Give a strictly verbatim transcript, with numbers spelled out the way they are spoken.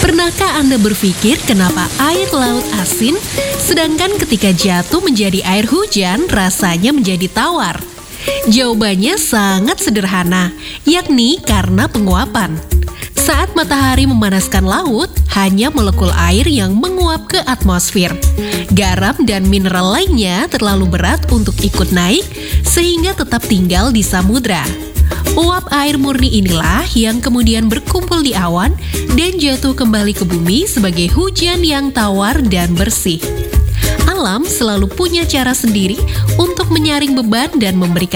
Pernahkah Anda berpikir kenapa air laut asin, sedangkan ketika jatuh menjadi air hujan rasanya menjadi tawar? Jawabannya sangat sederhana, yakni karena penguapan. Saat matahari memanaskan laut, hanya molekul air yang menguap ke atmosfer. Garam dan mineral lainnya terlalu berat untuk ikut naik, sehingga tetap tinggal di samudra. Uap air murni inilah yang kemudian berkumpul di awan dan jatuh kembali ke bumi sebagai hujan yang tawar dan bersih. Alam selalu punya cara sendiri untuk menyaring beban dan memberikan